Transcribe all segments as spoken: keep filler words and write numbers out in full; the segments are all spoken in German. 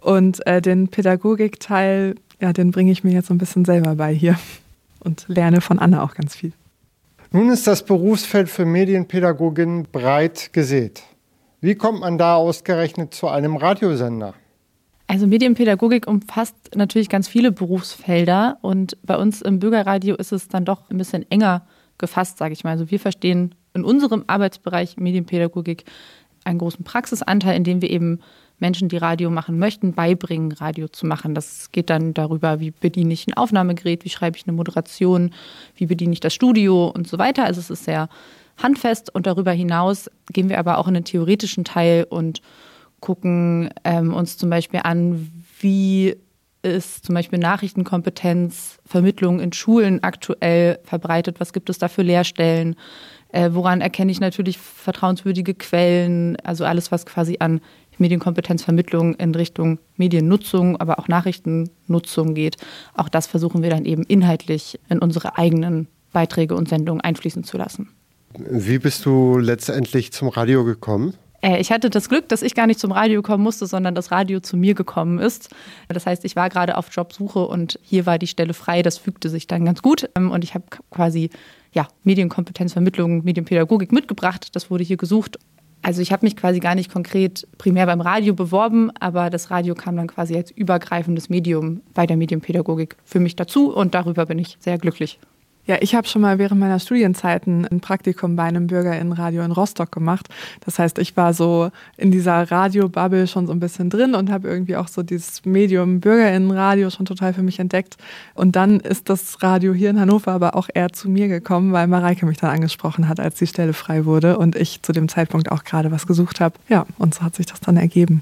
Und äh, den Pädagogikteil, ja, den bringe ich mir jetzt so ein bisschen selber bei hier und lerne von Anna auch ganz viel. Nun ist das Berufsfeld für Medienpädagogin breit gesät. Wie kommt man da ausgerechnet zu einem Radiosender? Also Medienpädagogik umfasst natürlich ganz viele Berufsfelder und bei uns im Bürgerradio ist es dann doch ein bisschen enger gefasst, sage ich mal. Also wir verstehen in unserem Arbeitsbereich Medienpädagogik einen großen Praxisanteil, in dem wir eben Menschen, die Radio machen möchten, beibringen, Radio zu machen. Das geht dann darüber, wie bediene ich ein Aufnahmegerät, wie schreibe ich eine Moderation, wie bediene ich das Studio und so weiter. Also es ist sehr handfest und darüber hinaus gehen wir aber auch in den theoretischen Teil und gucken ähm, uns zum Beispiel an, wie ist zum Beispiel Nachrichtenkompetenz, Vermittlung in Schulen aktuell verbreitet, was gibt es da für Lehrstellen, äh, woran erkenne ich natürlich vertrauenswürdige Quellen, also alles, was quasi an Medienkompetenzvermittlung in Richtung Mediennutzung, aber auch Nachrichtennutzung geht. Auch das versuchen wir dann eben inhaltlich in unsere eigenen Beiträge und Sendungen einfließen zu lassen. Wie bist du letztendlich zum Radio gekommen? Ich hatte das Glück, dass ich gar nicht zum Radio kommen musste, sondern das Radio zu mir gekommen ist. Das heißt, ich war gerade auf Jobsuche und hier war die Stelle frei. Das fügte sich dann ganz gut. Und ich habe quasi ja, Medienkompetenzvermittlung, Medienpädagogik mitgebracht. Das wurde hier gesucht. Also ich habe mich quasi gar nicht konkret primär beim Radio beworben, aber das Radio kam dann quasi als übergreifendes Medium bei der Medienpädagogik für mich dazu und darüber bin ich sehr glücklich. Ja, ich habe schon mal während meiner Studienzeiten ein Praktikum bei einem BürgerInnenradio in Rostock gemacht. Das heißt, ich war so in dieser Radio-Bubble schon so ein bisschen drin und habe irgendwie auch so dieses Medium BürgerInnenradio schon total für mich entdeckt. Und dann ist das Radio hier in Hannover aber auch eher zu mir gekommen, weil Mareike mich dann angesprochen hat, als die Stelle frei wurde und ich zu dem Zeitpunkt auch gerade was gesucht habe. Ja, und so hat sich das dann ergeben.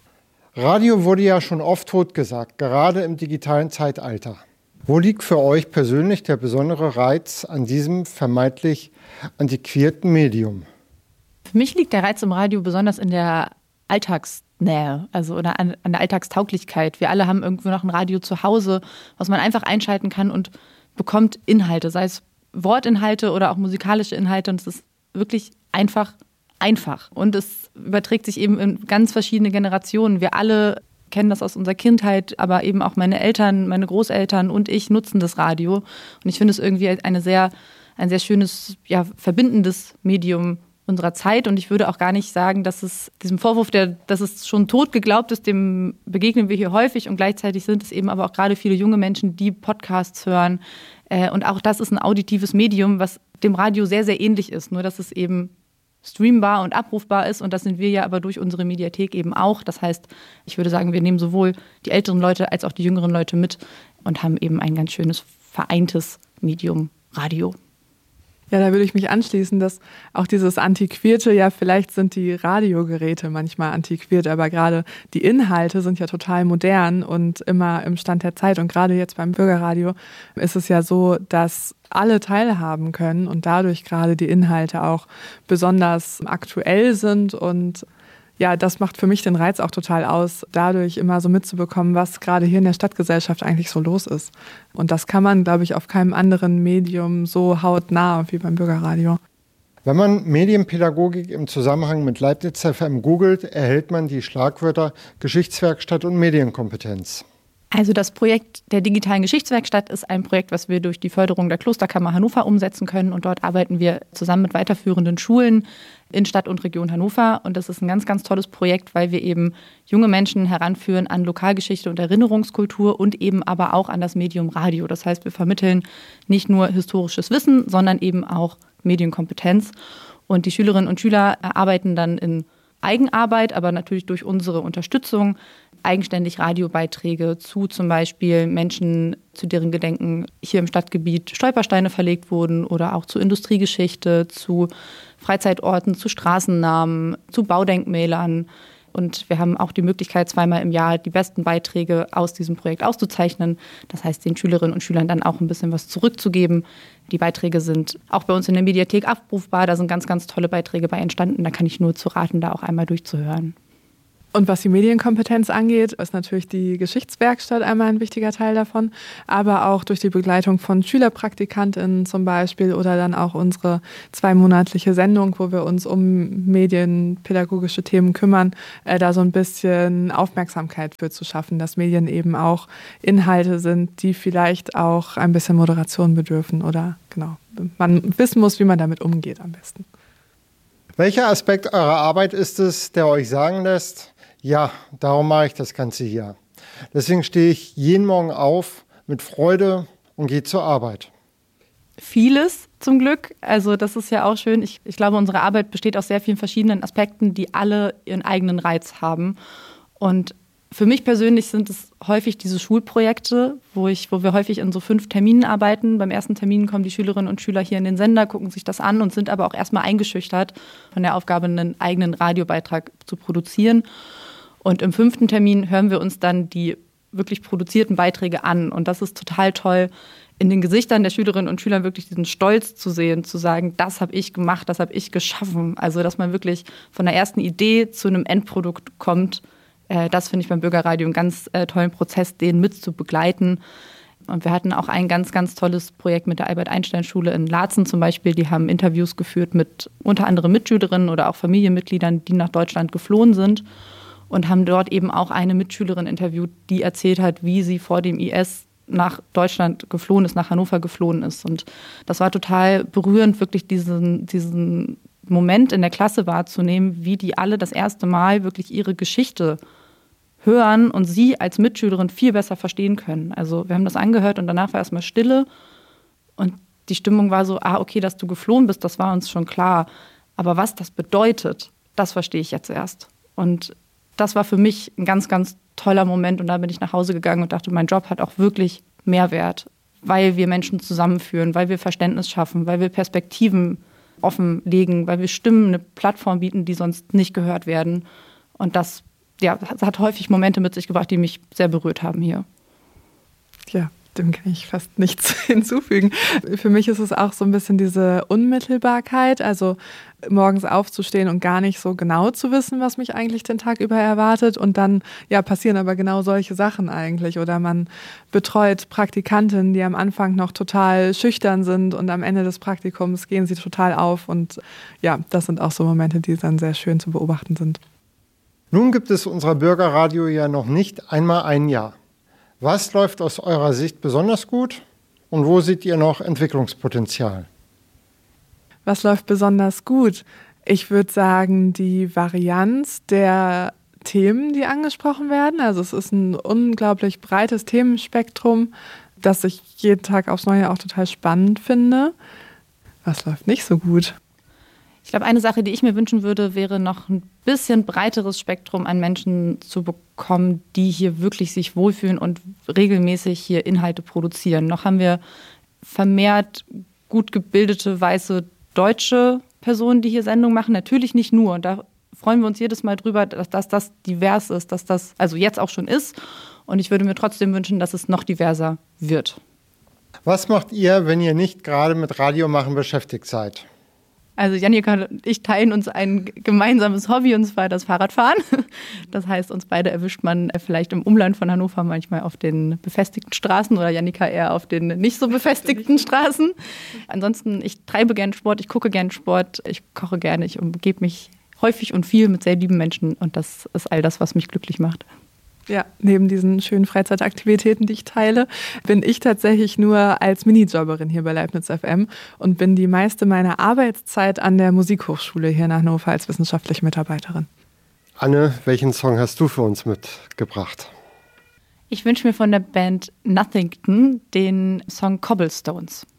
Radio wurde ja schon oft totgesagt, gerade im digitalen Zeitalter. Wo liegt für euch persönlich der besondere Reiz an diesem vermeintlich antiquierten Medium? Für mich liegt der Reiz im Radio besonders in der Alltagsnähe, also oder an, an der Alltagstauglichkeit. Wir alle haben irgendwo noch ein Radio zu Hause, was man einfach einschalten kann und bekommt Inhalte, sei es Wortinhalte oder auch musikalische Inhalte. Und es ist wirklich einfach, einfach. Und es überträgt sich eben in ganz verschiedene Generationen. Wir alle kennen das aus unserer Kindheit, aber eben auch meine Eltern, meine Großeltern und ich nutzen das Radio. Und ich finde es irgendwie eine sehr, ein sehr schönes, ja, verbindendes Medium unserer Zeit. Und ich würde auch gar nicht sagen, dass es diesem Vorwurf, der, dass es schon tot geglaubt ist, dem begegnen wir hier häufig. Und gleichzeitig sind es eben aber auch gerade viele junge Menschen, die Podcasts hören. Und auch das ist ein auditives Medium, was dem Radio sehr, sehr ähnlich ist. Nur, dass es eben streambar und abrufbar ist und das sind wir ja aber durch unsere Mediathek eben auch. Das heißt, ich würde sagen, wir nehmen sowohl die älteren Leute als auch die jüngeren Leute mit und haben eben ein ganz schönes vereintes Medium Radio. Ja, da würde ich mich anschließen, dass auch dieses Antiquierte, ja, vielleicht sind die Radiogeräte manchmal antiquiert, aber gerade die Inhalte sind ja total modern und immer im Stand der Zeit. Und gerade jetzt beim Bürgerradio ist es ja so, dass alle teilhaben können und dadurch gerade die Inhalte auch besonders aktuell sind und ja, das macht für mich den Reiz auch total aus, dadurch immer so mitzubekommen, was gerade hier in der Stadtgesellschaft eigentlich so los ist. Und das kann man, glaube ich, auf keinem anderen Medium so hautnah wie beim Bürgerradio. Wenn man Medienpädagogik im Zusammenhang mit Leibniz F M googelt, erhält man die Schlagwörter Geschichtswerkstatt und Medienkompetenz. Also das Projekt der digitalen Geschichtswerkstatt ist ein Projekt, was wir durch die Förderung der Klosterkammer Hannover umsetzen können. Und dort arbeiten wir zusammen mit weiterführenden Schulen in Stadt und Region Hannover. Und das ist ein ganz, ganz tolles Projekt, weil wir eben junge Menschen heranführen an Lokalgeschichte und Erinnerungskultur und eben aber auch an das Medium Radio. Das heißt, wir vermitteln nicht nur historisches Wissen, sondern eben auch Medienkompetenz. Und die Schülerinnen und Schüler arbeiten dann in Eigenarbeit, aber natürlich durch unsere Unterstützung eigenständig Radiobeiträge zu zum Beispiel Menschen, zu deren Gedenken hier im Stadtgebiet Stolpersteine verlegt wurden oder auch zu Industriegeschichte, zu Freizeitorten, zu Straßennamen, zu Baudenkmälern. Und wir haben auch die Möglichkeit, zweimal im Jahr die besten Beiträge aus diesem Projekt auszuzeichnen. Das heißt, den Schülerinnen und Schülern dann auch ein bisschen was zurückzugeben. Die Beiträge sind auch bei uns in der Mediathek abrufbar. Da sind ganz, ganz tolle Beiträge bei entstanden. Da kann ich nur zu raten, da auch einmal durchzuhören. Und was die Medienkompetenz angeht, ist natürlich die Geschichtswerkstatt einmal ein wichtiger Teil davon, aber auch durch die Begleitung von SchülerpraktikantInnen zum Beispiel oder dann auch unsere zweimonatliche Sendung, wo wir uns um medienpädagogische Themen kümmern, äh, da so ein bisschen Aufmerksamkeit für zu schaffen, dass Medien eben auch Inhalte sind, die vielleicht auch ein bisschen Moderation bedürfen oder genau, man wissen muss, wie man damit umgeht am besten. Welcher Aspekt eurer Arbeit ist es, der euch sagen lässt, ja, darum mache ich das Ganze hier. Deswegen stehe ich jeden Morgen auf mit Freude und gehe zur Arbeit. Vieles zum Glück. Also das ist ja auch schön. Ich, ich glaube, unsere Arbeit besteht aus sehr vielen verschiedenen Aspekten, die alle ihren eigenen Reiz haben. Und für mich persönlich sind es häufig diese Schulprojekte, wo, ich, wo wir häufig in so fünf Terminen arbeiten. Beim ersten Termin kommen die Schülerinnen und Schüler hier in den Sender, gucken sich das an und sind aber auch erstmal eingeschüchtert von der Aufgabe, einen eigenen Radiobeitrag zu produzieren. Und im fünften Termin hören wir uns dann die wirklich produzierten Beiträge an. Und das ist total toll, in den Gesichtern der Schülerinnen und Schüler wirklich diesen Stolz zu sehen, zu sagen, das habe ich gemacht, das habe ich geschaffen. Also dass man wirklich von der ersten Idee zu einem Endprodukt kommt. Äh, das finde ich beim Bürgerradio einen ganz äh, tollen Prozess, den mit zu begleiten. Und wir hatten auch ein ganz, ganz tolles Projekt mit der Albert-Einstein-Schule in Laatzen zum Beispiel. Die haben Interviews geführt mit unter anderem Mitschülerinnen oder auch Familienmitgliedern, die nach Deutschland geflohen sind. Und haben dort eben auch eine Mitschülerin interviewt, die erzählt hat, wie sie vor dem I S nach Deutschland geflohen ist, nach Hannover geflohen ist. Und das war total berührend, wirklich diesen, diesen Moment in der Klasse wahrzunehmen, wie die alle das erste Mal wirklich ihre Geschichte hören und sie als Mitschülerin viel besser verstehen können. Also wir haben das angehört und danach war erstmal Stille und die Stimmung war so, ah, okay, dass du geflohen bist, das war uns schon klar. Aber was das bedeutet, das verstehe ich jetzt erst. Und das war für mich ein ganz, ganz toller Moment und da bin ich nach Hause gegangen und dachte, mein Job hat auch wirklich Mehrwert, weil wir Menschen zusammenführen, weil wir Verständnis schaffen, weil wir Perspektiven offenlegen, weil wir Stimmen eine Plattform bieten, die sonst nicht gehört werden. Und das, ja, das hat häufig Momente mit sich gebracht, die mich sehr berührt haben hier. Ja, dem kann ich fast nichts hinzufügen. Für mich ist es auch so ein bisschen diese Unmittelbarkeit, also morgens aufzustehen und gar nicht so genau zu wissen, was mich eigentlich den Tag über erwartet. Und dann ja, passieren aber genau solche Sachen eigentlich. Oder man betreut Praktikantinnen, die am Anfang noch total schüchtern sind und am Ende des Praktikums gehen sie total auf. Und ja, das sind auch so Momente, die dann sehr schön zu beobachten sind. Nun gibt es unser Bürgerradio ja noch nicht einmal ein Jahr. Was läuft aus eurer Sicht besonders gut und wo seht ihr noch Entwicklungspotenzial? Was läuft besonders gut? Ich würde sagen, die Varianz der Themen, die angesprochen werden. Also es ist ein unglaublich breites Themenspektrum, das ich jeden Tag aufs Neue auch total spannend finde. Was läuft nicht so gut? Ich glaube, eine Sache, die ich mir wünschen würde, wäre noch ein bisschen breiteres Spektrum an Menschen zu bekommen, die hier wirklich sich wohlfühlen und regelmäßig hier Inhalte produzieren. Noch haben wir vermehrt gut gebildete, weiße, deutsche Personen, die hier Sendungen machen. Natürlich nicht nur. Und da freuen wir uns jedes Mal drüber, dass, dass das divers ist, dass das also jetzt auch schon ist. Und ich würde mir trotzdem wünschen, dass es noch diverser wird. Was macht ihr, wenn ihr nicht gerade mit Radiomachen beschäftigt seid? Also Jannika und ich teilen uns ein gemeinsames Hobby, und zwar das Fahrradfahren. Das heißt, uns beide erwischt man vielleicht im Umland von Hannover manchmal auf den befestigten Straßen oder Jannika eher auf den nicht so befestigten Straßen. Ansonsten, ich treibe gern Sport, ich gucke gern Sport, ich koche gerne, ich umgebe mich häufig und viel mit sehr lieben Menschen und das ist all das, was mich glücklich macht. Ja, neben diesen schönen Freizeitaktivitäten, die ich teile, bin ich tatsächlich nur als Minijobberin hier bei Leibniz F M und bin die meiste meiner Arbeitszeit an der Musikhochschule hier in Hannover als wissenschaftliche Mitarbeiterin. Anne, welchen Song hast du für uns mitgebracht? Ich wünsche mir von der Band Nothington den Song Cobblestones.